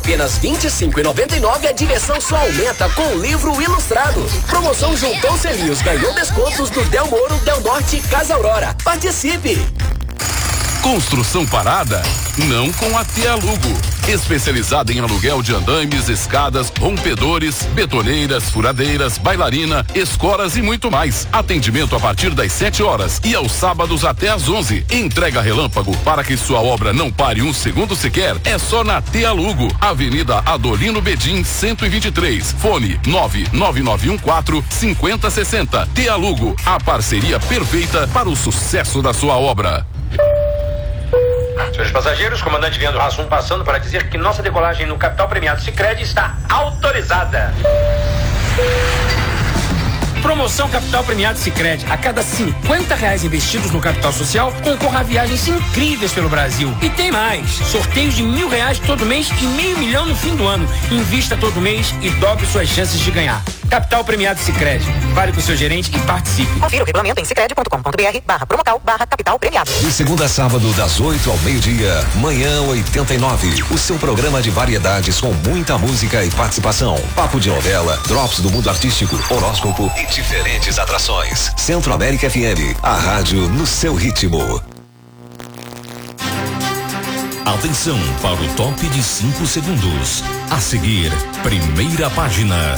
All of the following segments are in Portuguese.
Apenas R$ 25,99 a diversão só aumenta com o livro ilustrado. Promoção Juntão Celios ganhou descontos do Del Moro, Del Norte e Casa Aurora. Participe! Construção parada? Não com a Tealugo. Especializada em aluguel de andames, escadas, rompedores, betoneiras, furadeiras, bailarina, escoras e muito mais. Atendimento a partir das 7 horas e aos sábados até às 11. Entrega relâmpago para que sua obra não pare um segundo sequer. É só na Tealugo, Avenida Adolino Bedim 123. Fone 99914-5060. Tealugo, a parceria perfeita para o sucesso da sua obra. Senhores passageiros, comandante Leandro Hassum passando para dizer que nossa decolagem no Capital Premiado Sicredi está autorizada. Promoção Capital Premiado Sicredi. A cada R$50 investidos no capital social, concorra a viagens incríveis pelo Brasil. E tem mais. Sorteios de R$1.000 todo mês e R$500 mil no fim do ano. Invista todo mês e dobre suas chances de ganhar. Capital Premiado Sicredi. Fale com o seu gerente e participe. Confira o regulamento em sicredi.com.br/capital premiado. De segunda a sábado, das 8 ao meio-dia, Manhã 89. O seu programa de variedades com muita música e participação. Papo de novela, drops do mundo artístico, horóscopo e diferentes atrações. Centro América FM, a rádio no seu ritmo. Atenção para o top de 5 segundos. A seguir, primeira página.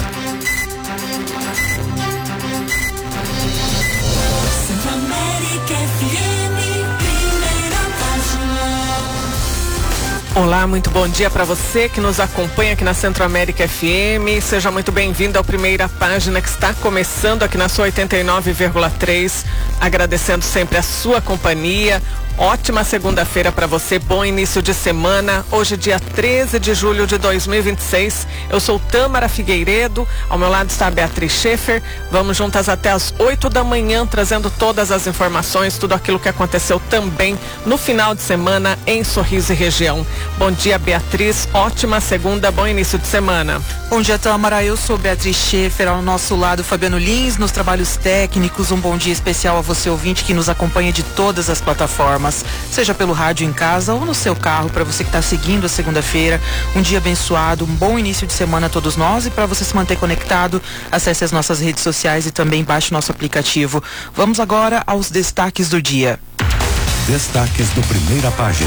Olá, muito bom dia para você que nos acompanha aqui na Centro América FM. Seja muito bem-vindo à primeira página que está começando aqui na sua 89,3. Agradecendo sempre a sua companhia. Ótima segunda-feira para você, bom início de semana. Hoje, dia 13 de julho de 2026. Eu sou Tâmara Figueiredo, ao meu lado está a Beatriz Schaefer. Vamos juntas até as 8 da manhã, trazendo todas as informações, tudo aquilo que aconteceu também no final de semana em Sorriso e região. Bom dia, Beatriz. Ótima segunda, bom início de semana. Bom dia, Tâmara. Eu sou Beatriz Schaefer, ao nosso lado Fabiano Lins, nos trabalhos técnicos. Um bom dia especial a você, ouvinte, que nos acompanha de todas as plataformas, seja pelo rádio em casa ou no seu carro, para você que está seguindo a segunda-feira. Um dia abençoado, um bom início de semana a todos nós, e para você se manter conectado, acesse as nossas redes sociais e também baixe o nosso aplicativo. Vamos agora aos destaques do dia. Destaques do primeira página.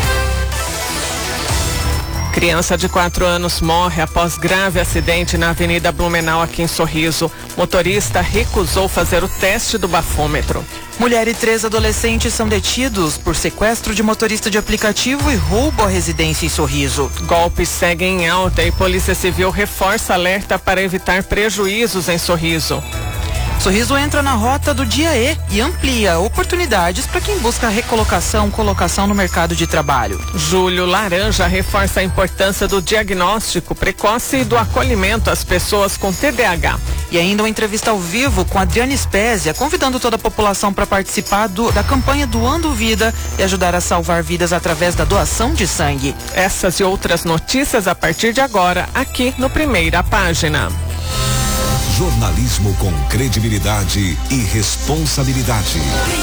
Criança de 4 anos morre após grave acidente na Avenida Blumenau, aqui em Sorriso. Motorista recusou fazer o teste do bafômetro. Mulher e 3 adolescentes são detidos por sequestro de motorista de aplicativo e roubo à residência em Sorriso. Golpes seguem em alta e Polícia Civil reforça alerta para evitar prejuízos em Sorriso. Sorriso entra na rota do Dia E e amplia oportunidades para quem busca colocação no mercado de trabalho. Julho Laranja reforça a importância do diagnóstico precoce e do acolhimento às pessoas com TDAH. E ainda uma entrevista ao vivo com Adriane Spezia, convidando toda a população para participar da campanha Doando Vida e ajudar a salvar vidas através da doação de sangue. Essas e outras notícias a partir de agora, aqui no Primeira Página. Jornalismo com credibilidade e responsabilidade.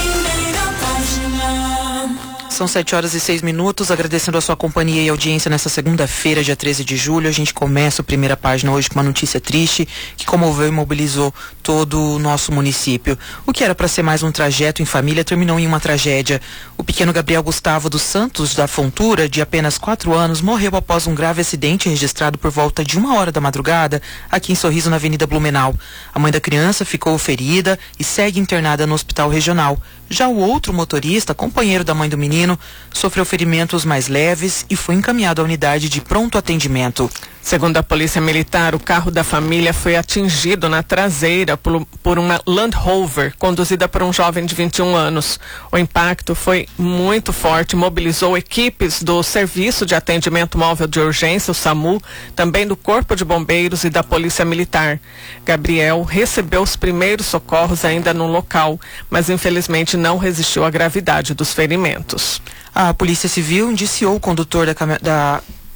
São 7h06, agradecendo a sua companhia e audiência nessa segunda-feira, dia 13 de julho. A gente começa a primeira página hoje com uma notícia triste que comoveu e mobilizou todo o nosso município. O que era para ser mais um trajeto em família terminou em uma tragédia. O pequeno Gabriel Gustavo dos Santos da Fontura, de apenas 4 anos, morreu após um grave acidente registrado por volta de 1h da madrugada aqui em Sorriso, na Avenida Blumenau. A mãe da criança ficou ferida e segue internada no hospital regional. Já o outro motorista, companheiro da mãe do menino, sofreu ferimentos mais leves e foi encaminhado à unidade de pronto atendimento. Segundo a Polícia Militar, o carro da família foi atingido na traseira por uma Land Rover conduzida por um jovem de 21 anos. O impacto foi muito forte, mobilizou equipes do Serviço de Atendimento Móvel de Urgência, o SAMU, também do Corpo de Bombeiros e da Polícia Militar. Gabriel recebeu os primeiros socorros ainda no local, mas infelizmente não resistiu à gravidade dos ferimentos. A Polícia Civil indiciou o condutor da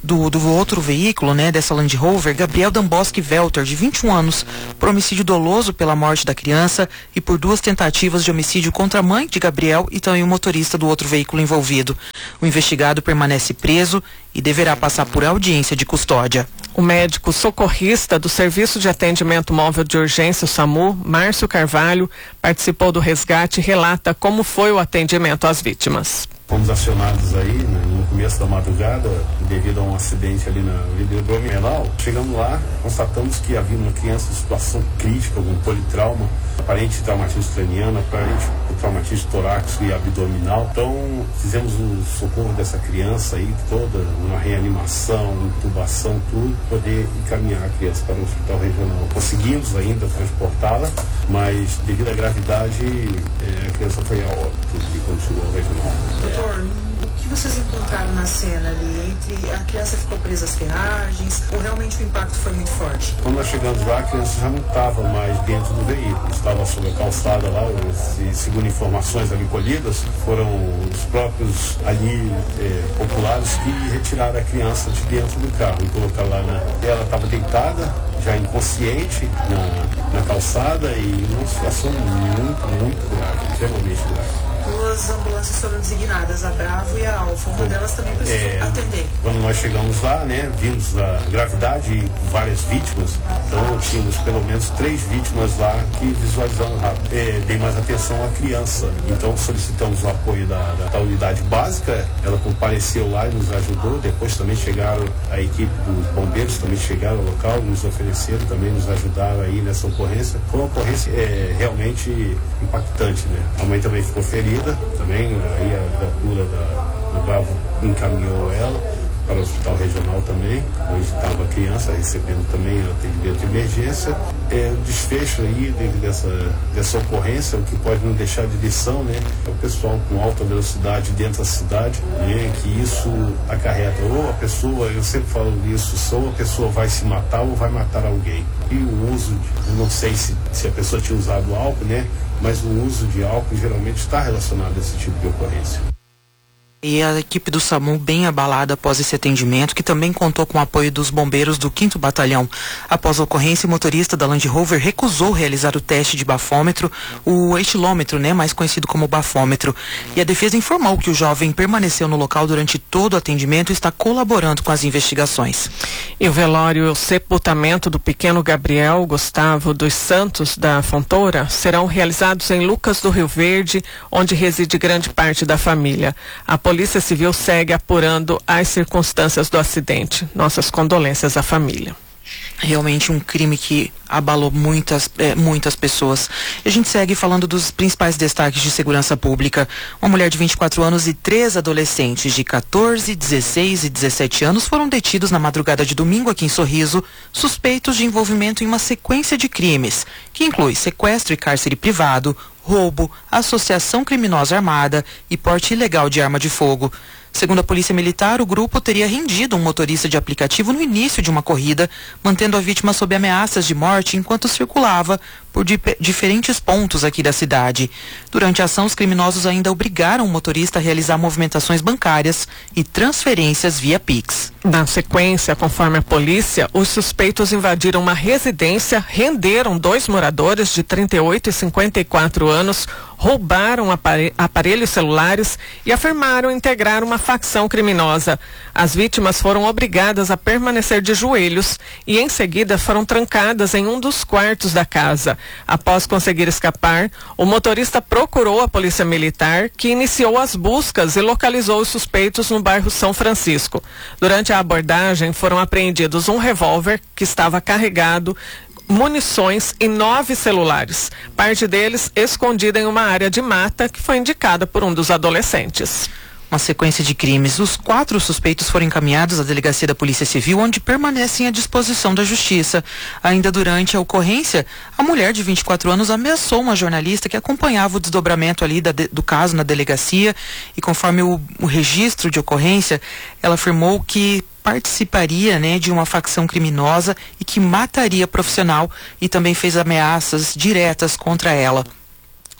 do outro veículo, né, dessa Land Rover, Gabriel Damboski Velter, de 21 anos, por homicídio doloso pela morte da criança e por 2 tentativas de homicídio contra a mãe de Gabriel e também o motorista do outro veículo envolvido. O investigado permanece preso e deverá passar por audiência de custódia. O médico socorrista do Serviço de Atendimento Móvel de Urgência, o SAMU, Márcio Carvalho, participou do resgate e relata como foi o atendimento às vítimas. Fomos acionados aí, né, no começo da madrugada, devido a um acidente ali na Avenida Blumenau. Chegamos lá, constatamos que havia uma criança em situação crítica, algum politrauma, aparente traumatismo craniano, aparente traumatismo torácico e abdominal. Então, fizemos o socorro dessa criança aí toda, uma reanimação, intubação, tudo, poder encaminhar a criança para o hospital regional. Conseguimos ainda transportá-la, mas devido à gravidade, a criança foi a óbito quando chegou ao regional. Doutor, o que vocês encontraram na cena ali? A criança ficou presa às ferragens ou realmente o impacto foi muito forte? Quando nós chegamos lá, a criança já não estava mais dentro do veículo, estava sobre a calçada lá, segundo informações ali colhidas, foram os próprios ali populares que retiraram a criança de dentro do carro e colocaram lá ela estava deitada, já inconsciente na calçada e numa situação muito grave, extremamente grave. 2 ambulâncias foram designadas, a Bravo e a Alfa. Uma delas também precisou atender. Quando nós chegamos lá, né, vimos a gravidade e várias vítimas, então tínhamos pelo menos 3 vítimas lá que visualizaram rápido. Dei mais atenção à criança. Então solicitamos o apoio da unidade básica, ela compareceu lá e nos ajudou. Depois também chegaram a equipe dos bombeiros, também chegaram ao local, nos ofereceram, também nos ajudaram aí nessa ocorrência. Foi uma ocorrência realmente impactante, né? A mãe também ficou ferida. Também aí a viatura da Bravo encaminhou ela para o hospital regional também, onde estava a criança recebendo também atendimento de emergência. O desfecho aí dessa ocorrência, o que pode não deixar de lição, né, é o pessoal com alta velocidade dentro da cidade, né, que isso acarreta ou a pessoa, eu sempre falo isso, ou a pessoa vai se matar ou vai matar alguém. E o uso, eu não sei se a pessoa tinha usado álcool, né, mas o uso de álcool geralmente está relacionado a esse tipo de ocorrência. E a equipe do SAMU bem abalada após esse atendimento, que também contou com o apoio dos bombeiros do 5º Batalhão. Após a ocorrência, o motorista da Land Rover recusou realizar o teste de bafômetro, o etilômetro, né, mais conhecido como bafômetro. E a defesa informou que o jovem permaneceu no local durante todo o atendimento e está colaborando com as investigações. E o velório e o sepultamento do pequeno Gabriel Gustavo dos Santos da Fontoura serão realizados em Lucas do Rio Verde, onde reside grande parte da família. A Polícia Civil segue apurando as circunstâncias do acidente. Nossas condolências à família. Realmente um crime que abalou muitas pessoas. E a gente segue falando dos principais destaques de segurança pública. Uma mulher de 24 anos e 3 adolescentes de 14, 16 e 17 anos foram detidos na madrugada de domingo aqui em Sorriso, suspeitos de envolvimento em uma sequência de crimes, que inclui sequestro e cárcere privado, roubo, associação criminosa armada e porte ilegal de arma de fogo. Segundo a Polícia Militar, o grupo teria rendido um motorista de aplicativo no início de uma corrida, mantendo a vítima sob ameaças de morte enquanto circulava por diferentes pontos aqui da cidade. Durante a ação, os criminosos ainda obrigaram o motorista a realizar movimentações bancárias e transferências via Pix. Na sequência, conforme a polícia, os suspeitos invadiram uma residência, renderam 2 moradores de 38 e 54 anos, roubaram aparelhos celulares e afirmaram integrar uma facção criminosa. As vítimas foram obrigadas a permanecer de joelhos e em seguida foram trancadas em um dos quartos da casa. Após conseguir escapar, o motorista procurou a Polícia Militar, que iniciou as buscas e localizou os suspeitos no bairro São Francisco. Durante a abordagem, foram apreendidos um revólver que estava carregado, munições e 9 celulares, parte deles escondida em uma área de mata que foi indicada por um dos adolescentes. Uma sequência de crimes. Os 4 suspeitos foram encaminhados à delegacia da Polícia Civil, onde permanecem à disposição da Justiça. Ainda durante a ocorrência, a mulher de 24 anos ameaçou uma jornalista que acompanhava o desdobramento ali do caso na delegacia e, conforme o registro de ocorrência, ela afirmou que participaria, né, de uma facção criminosa e que mataria a profissional, e também fez ameaças diretas contra ela.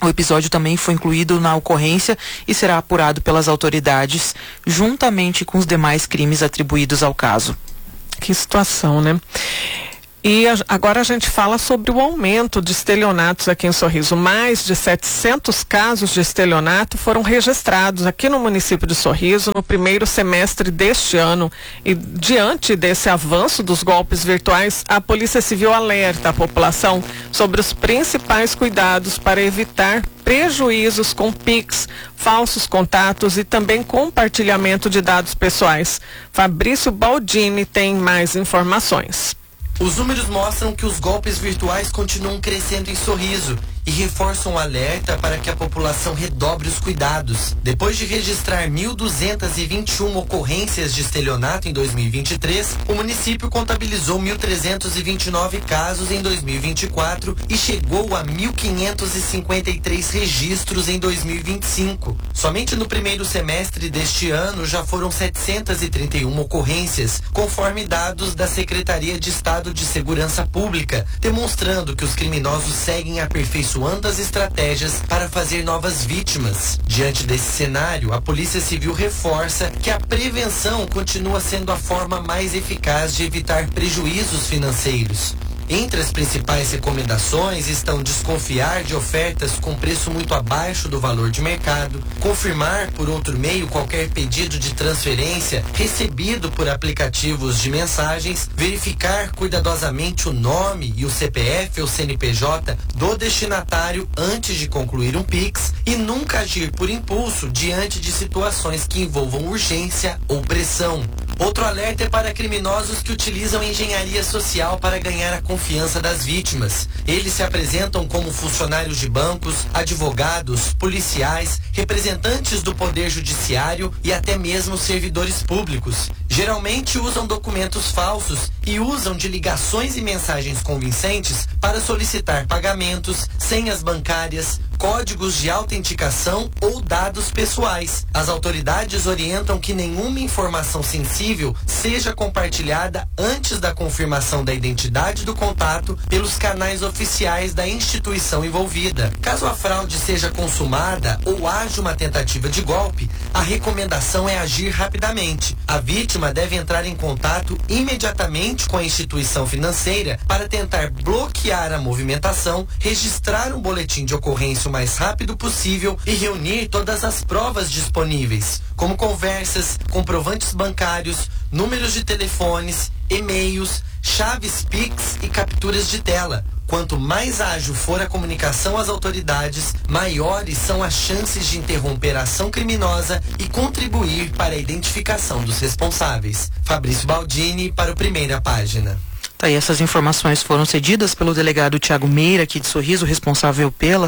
O episódio também foi incluído na ocorrência e será apurado pelas autoridades, juntamente com os demais crimes atribuídos ao caso. Que situação, né? E agora a gente fala sobre o aumento de estelionatos aqui em Sorriso. Mais de 700 casos de estelionato foram registrados aqui no município de Sorriso no primeiro semestre deste ano. E diante desse avanço dos golpes virtuais, a Polícia Civil alerta a população sobre os principais cuidados para evitar prejuízos com Pix, falsos contatos e também compartilhamento de dados pessoais. Fabrício Baldini tem mais informações. Os números mostram que os golpes virtuais continuam crescendo em Sorriso e reforçam o alerta para que a população redobre os cuidados. Depois de registrar 1.221 ocorrências de estelionato em 2023, o município contabilizou 1.329 casos em 2024 e chegou a 1.553 registros em 2025. Somente no primeiro semestre deste ano já foram 731 ocorrências, conforme dados da Secretaria de Estado de Segurança Pública, demonstrando que os criminosos seguem aperfeiçoando as estratégias para fazer novas vítimas. Diante desse cenário, a Polícia Civil reforça que a prevenção continua sendo a forma mais eficaz de evitar prejuízos financeiros. Entre as principais recomendações estão desconfiar de ofertas com preço muito abaixo do valor de mercado, confirmar por outro meio qualquer pedido de transferência recebido por aplicativos de mensagens, verificar cuidadosamente o nome e o CPF ou CNPJ do destinatário antes de concluir um Pix e nunca agir por impulso diante de situações que envolvam urgência ou pressão. Outro alerta é para criminosos que utilizam engenharia social para ganhar a confiança das vítimas. Eles se apresentam como funcionários de bancos, advogados, policiais, representantes do Poder Judiciário e até mesmo servidores públicos. Geralmente usam documentos falsos e usam de ligações e mensagens convincentes para solicitar pagamentos, senhas bancárias, códigos de autenticação ou dados pessoais. As autoridades orientam que nenhuma informação sensível seja compartilhada antes da confirmação da identidade do contato pelos canais oficiais da instituição envolvida. Caso a fraude seja consumada ou haja uma tentativa de golpe, a recomendação é agir rapidamente. A vítima deve entrar em contato imediatamente com a instituição financeira para tentar bloquear a movimentação, registrar um boletim de ocorrência o mais rápido possível e reunir todas as provas disponíveis, como conversas, comprovantes bancários, números de telefones, e-mails, chaves Pix e capturas de tela. Quanto mais ágil for a comunicação às autoridades, maiores são as chances de interromper a ação criminosa e contribuir para a identificação dos responsáveis. Fabrício Baldini para o Primeira Página. Tá, e essas informações foram cedidas pelo delegado Tiago Meira, aqui de Sorriso, responsável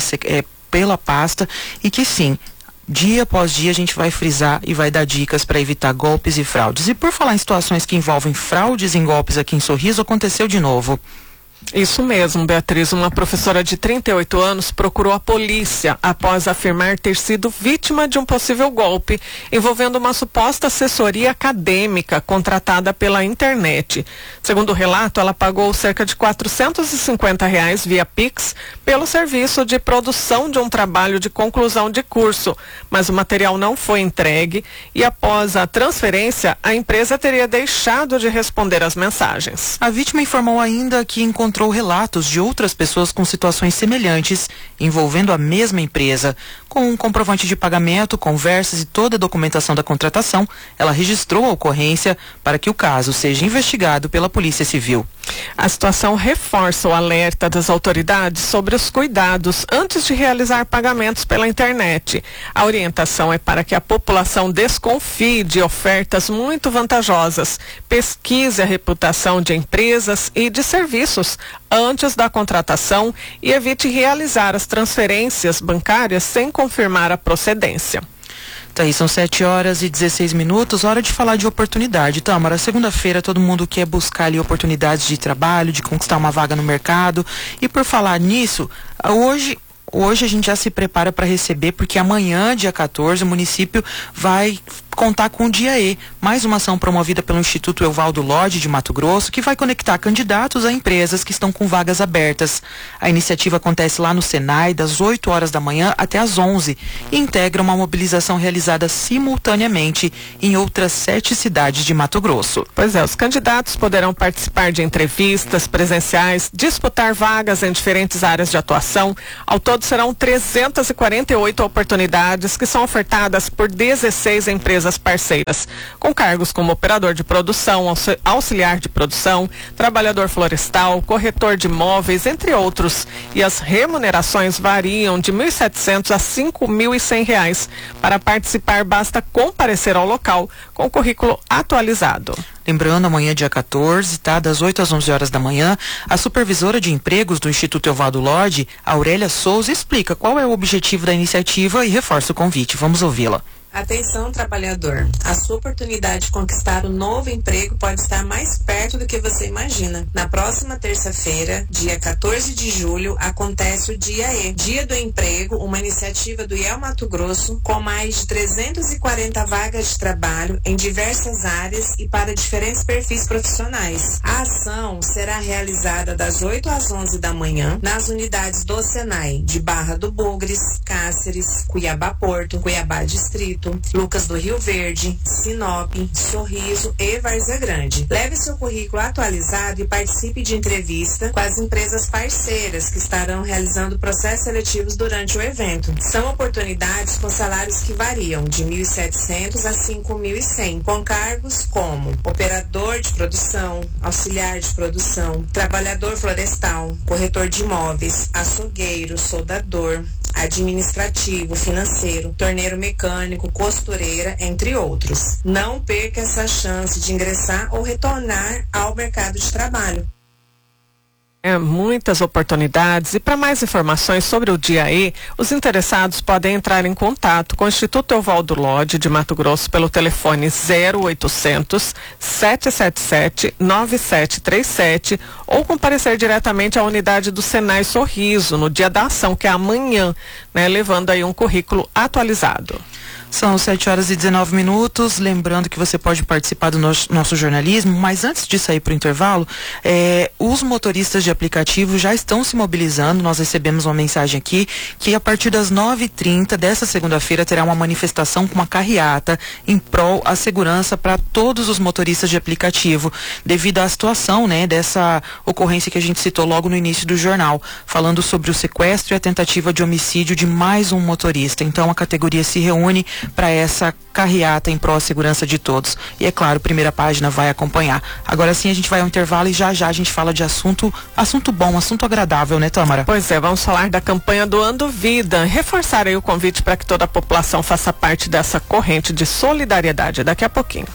pela pasta, e que sim, dia após dia a gente vai frisar e vai dar dicas para evitar golpes e fraudes. E por falar em situações que envolvem fraudes e golpes aqui em Sorriso, aconteceu de novo. Isso mesmo, Beatriz. Uma professora de 38 anos procurou a polícia após afirmar ter sido vítima de um possível golpe envolvendo uma suposta assessoria acadêmica contratada pela internet. Segundo o relato, ela pagou cerca de R$450 via Pix pelo serviço de produção de um trabalho de conclusão de curso, mas o material não foi entregue e após a transferência, a empresa teria deixado de responder às mensagens. A vítima informou ainda que encontrou relatos de outras pessoas com situações semelhantes envolvendo a mesma empresa. Com um comprovante de pagamento, conversas e toda a documentação da contratação, ela registrou a ocorrência para que o caso seja investigado pela Polícia Civil. A situação reforça o alerta das autoridades sobre os cuidados antes de realizar pagamentos pela internet. A orientação é para que a população desconfie de ofertas muito vantajosas, pesquise a reputação de empresas e de serviços antes da contratação e evite realizar as transferências bancárias sem confirmar a procedência. Tá aí, são 7h16, hora de falar de oportunidade. Tâmara, segunda-feira todo mundo quer buscar ali oportunidades de trabalho, de conquistar uma vaga no mercado. E por falar nisso, hoje a gente já se prepara para receber, porque amanhã, dia 14, o município vai contar com o Dia E, mais uma ação promovida pelo Instituto Evaldo Lodge de Mato Grosso, que vai conectar candidatos a empresas que estão com vagas abertas. A iniciativa acontece lá no Senai, das 8 horas da manhã até às 11, e integra uma mobilização realizada simultaneamente em outras 7 cidades de Mato Grosso. Pois é, os candidatos poderão participar de entrevistas presenciais, disputar vagas em diferentes áreas de atuação. Ao todo serão 348 oportunidades que são ofertadas por 16 empresas parceiras, com cargos como operador de produção, auxiliar de produção, trabalhador florestal, corretor de imóveis, entre outros. E as remunerações variam de R$ 1.700 a R$ 5.100. Para participar, basta comparecer ao local com o currículo atualizado. Lembrando, amanhã, dia 14, tá? Das 8 às 11 horas da manhã, a supervisora de empregos do Instituto Evaldo Lodge, Aurélia Souza, explica qual é o objetivo da iniciativa e reforça o convite. Vamos ouvi-la. Atenção, trabalhador. A sua oportunidade de conquistar um novo emprego pode estar mais perto do que você imagina. Na próxima terça-feira, dia 14 de julho, acontece o Dia E, Dia do Emprego, uma iniciativa do IEL Mato Grosso, com mais de 340 vagas de trabalho em diversas áreas e para diferentes perfis profissionais. A ação será realizada das 8 às 11 da manhã nas unidades do Senai, de Barra do Bugres, Cáceres, Cuiabá Porto, Cuiabá Distrito, Lucas do Rio Verde, Sinop, Sorriso e Várzea Grande. Leve seu currículo atualizado e participe de entrevista com as empresas parceiras que estarão realizando processos seletivos durante o evento. São oportunidades com salários que variam de R$ 1.700 a R$ 5.100, com cargos como operador de produção, auxiliar de produção, trabalhador florestal, corretor de imóveis, açougueiro, soldador, administrativo, financeiro, torneiro mecânico, costureira, entre outros. Não perca essa chance de ingressar ou retornar ao mercado de trabalho. Muitas oportunidades, e para mais informações sobre o Dia E, os interessados podem entrar em contato com o Instituto Evaldo Lodge de Mato Grosso pelo telefone 0800 777 9737 ou comparecer diretamente à unidade do Senai Sorriso no dia da ação, que é amanhã, né, levando aí um currículo atualizado. São 7 horas e 19 minutos. Lembrando que você pode participar do nosso jornalismo, mas antes de sair para o intervalo, os motoristas de aplicativo já estão se mobilizando. Nós recebemos uma mensagem aqui que a partir das 9h30 dessa segunda-feira terá uma manifestação com uma carreata em prol à segurança para todos os motoristas de aplicativo, devido à situação, né, dessa ocorrência que a gente citou logo no início do jornal, falando sobre o sequestro e a tentativa de homicídio de mais um motorista. Então a categoria se reúne para essa carreata em prol da segurança de todos. E é claro, Primeira Página vai acompanhar. Agora sim a gente vai ao intervalo e já a gente fala de assunto bom, assunto agradável, né, Tâmara? Pois é, vamos falar da campanha Doando Vida. Reforçar aí o convite para que toda a população faça parte dessa corrente de solidariedade daqui a pouquinho.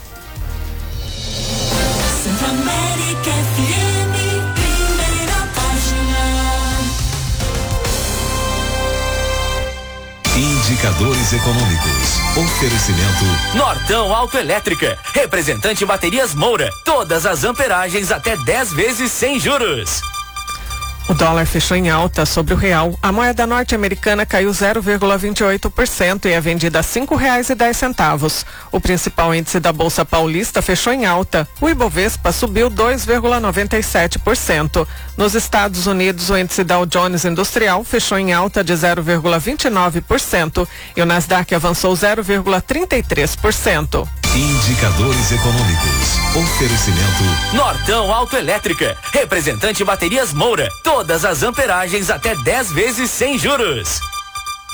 Indicadores econômicos. Oferecimento Nortão Autoelétrica. Representante Baterias Moura. Todas as amperagens até 10 vezes sem juros. O dólar fechou em alta sobre o real. A moeda norte-americana caiu 0,28% e é vendida a R$ 5,10. O principal índice da Bolsa Paulista fechou em alta. O Ibovespa subiu 2,97%. Nos Estados Unidos, o índice Dow Jones Industrial fechou em alta de 0,29% e o Nasdaq avançou 0,33%. Indicadores econômicos. Oferecimento Nortão Autoelétrica. Representante Baterias Moura. Todas as amperagens até 10 vezes sem juros.